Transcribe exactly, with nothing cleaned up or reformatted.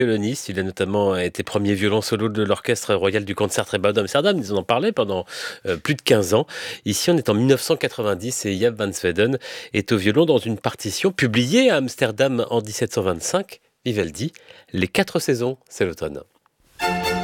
Violoniste, il a notamment été premier violon solo de l'Orchestre royal du Concertgebouw d'Amsterdam. Ils en ont parlé pendant euh, plus de quinze ans. Ici, on est en mille neuf cent quatre-vingt-dix et Jaap van Zweden est au violon dans une partition publiée à Amsterdam en dix-sept cent vingt-cinq. Vivaldi, Les quatre saisons, c'est l'automne.